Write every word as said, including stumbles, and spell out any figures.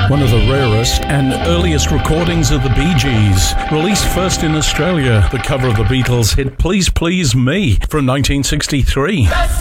One of the rarest and earliest recordings of the Bee Gees, released first in Australia, the cover of the Beatles hit Please Please Me from nineteen sixty-three.